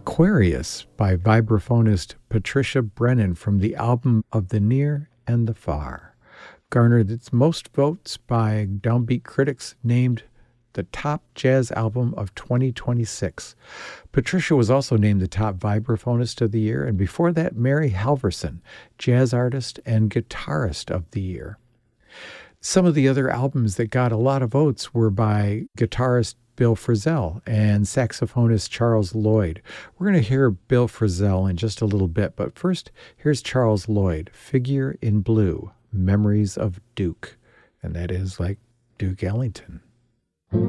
Aquarius by vibraphonist Patricia Brennan from the album Of the Near and the Far garnered its most votes by downbeat critics, named the top jazz album of 2026. Patricia was also named the top vibraphonist of the year, and before that, Mary Halverson, jazz artist and guitarist of the year. Some of the other albums that got a lot of votes were by guitarist Bill Frisell and saxophonist Charles Lloyd. We're going to hear Bill Frisell in just a little bit, but first, here's Charles Lloyd, Figure in Blue, Memories of Duke. And that is like Duke Ellington.